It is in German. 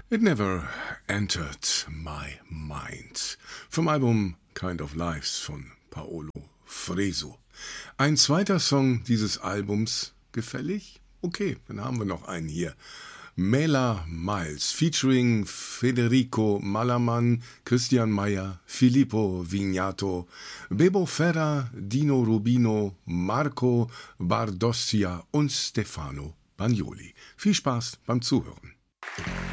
It Never Entered My Mind vom Album Kind of Lives von Paolo Fresu. Ein zweiter Song dieses Albums gefällig? Okay, dann haben wir noch einen hier. Mela Miles featuring Federico Malaman, Christian Meyer, Filippo Vignato, Bebo Ferra, Dino Rubino, Marco Bardossia und Stefano Bagnoli. Viel Spaß beim Zuhören.